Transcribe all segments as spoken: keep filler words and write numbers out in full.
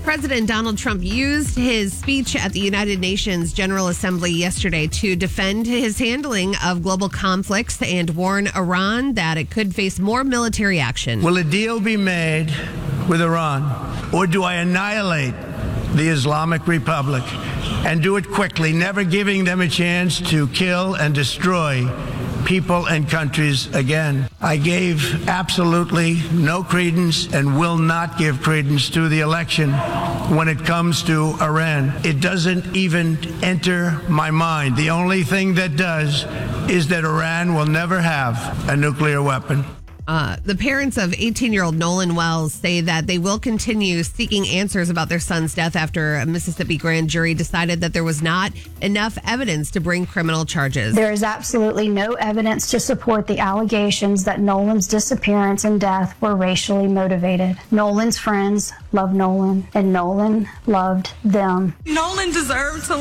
President Donald Trump used his speech at the United Nations General Assembly yesterday to defend his handling of global conflicts and warn Iran that it could face more military action. Will a deal be made with Iran, or do I annihilate the Islamic Republic and do it quickly, never giving them a chance to kill and destroy people and countries again? I gave absolutely no credence and will not give credence to the election when it comes to Iran. It doesn't even enter my mind. The only thing that does is that Iran will never have a nuclear weapon. Uh, the parents of eighteen-year-old Nolan Wells say that they will continue seeking answers about their son's death after a Mississippi grand jury decided that there was not enough evidence to bring criminal charges. There is absolutely no evidence to support the allegations that Nolan's disappearance and death were racially motivated. Nolan's friends loved Nolan, and Nolan loved them. Nolan deserved to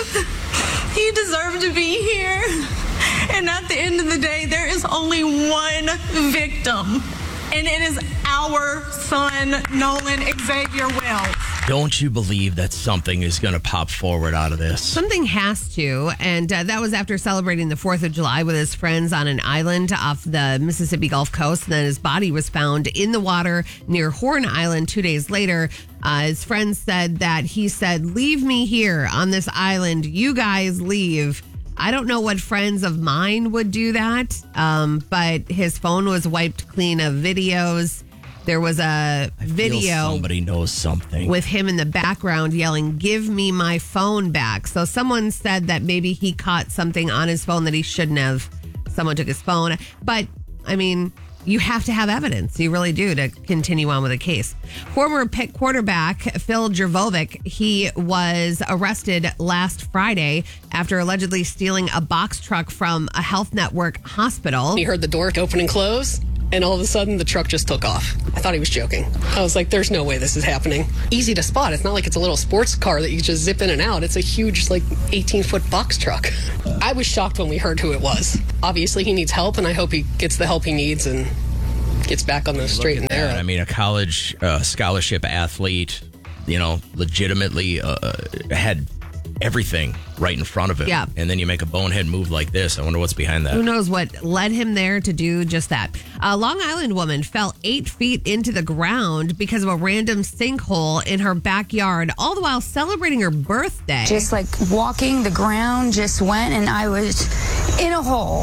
live. He deserved to be here. And at the end of the day, there is only one victim, and it is our son, Nolan Xavier Wells. Don't you believe that something is going to pop forward out of this? Something has to, and uh, that was after celebrating the fourth of July with his friends on an island off the Mississippi Gulf Coast. And then his body was found in the water near Horn Island two days later. Uh, his friends said that he said, "Leave me here on this island. You guys leave." I don't know what friends of mine would do that, um, but his phone was wiped clean of videos. There was a I feel video somebody knows something with him in the background yelling, "Give me my phone back." So someone said that maybe he caught something on his phone that he shouldn't have. Someone took his phone. But, I mean, you have to have evidence. You really do to continue on with a case. Former Pitt quarterback Phil Jurkovec, he was arrested last Friday after allegedly stealing a box truck from a Health Network hospital. He heard the door open and close, and all of a sudden the truck just took off. I thought he was joking. I was like, there's no way this is happening. Easy to spot. It's not like it's a little sports car that you just zip in and out. It's a huge, like, eighteen-foot box truck. I was shocked when we heard who it was. Obviously, he needs help, and I hope he gets the help he needs and gets back on the straight and narrow. I mean, a college uh, scholarship athlete, you know, legitimately uh, had everything right in front of him. Yeah. And then you make a bonehead move like this. I wonder what's behind that. Who knows what led him there to do just that. A Long Island woman fell eight feet into the ground because of a random sinkhole in her backyard, all the while celebrating her birthday. Just like walking, the ground just went, and I was in a hole.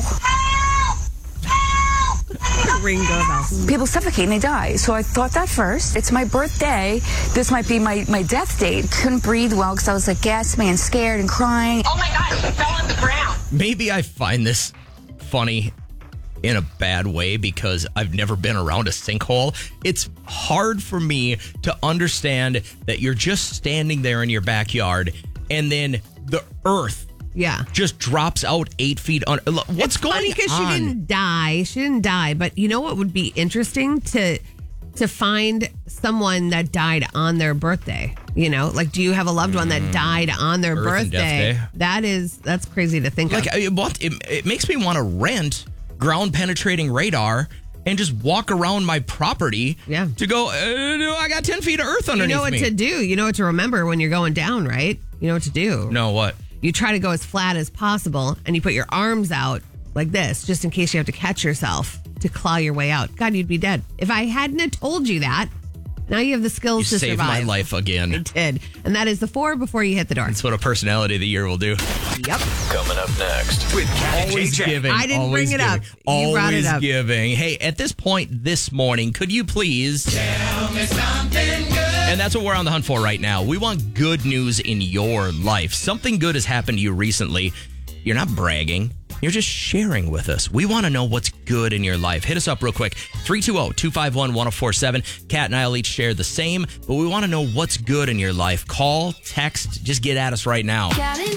Ring doorbell. People suffocate and they die. So I thought that first. It's my birthday. This might be my, my death date. Couldn't breathe well because I was like gasping and scared and crying. Oh my God, she fell on the ground. Maybe I find this funny in a bad way because I've never been around a sinkhole. It's hard for me to understand that you're just standing there in your backyard and then the earth Yeah. just drops out eight feet on. What's it's going funny because on? she didn't die. She didn't die. But you know what would be interesting? To to find someone that died on their birthday. You know, like, do you have a loved one that died on their Earth and Death birthday? Day. That is, that's crazy to think Like, of. I- what it, it makes me want to rent ground penetrating radar and just walk around my property. Yeah. To go. Uh, I got ten feet of earth You underneath know what me. to do. You know what to remember when you're going down, right? You know what to do. No, what? You try to go as flat as possible, and you put your arms out like this, just in case you have to catch yourself to claw your way out. God, you'd be dead. If I hadn't have told you that, now you have the skills You to saved survive. my life again. I did. And that is the four before you hit the door. That's what a personality of the year will do. Yep. Coming up next with Cat and Always J J. giving. I didn't always bring it up. giving, You brought it Always up. giving. Hey, at this point this morning, could you please tell me something good? And that's what we're on the hunt for right now. We want good news in your life. Something good has happened to you recently. You're not bragging. You're just sharing with us. We want to know what's good in your life. Hit us up real quick. three two zero, two five one, one zero four seven. Kat and I will each share the same, but we want to know what's good in your life. Call, text, just get at us right now.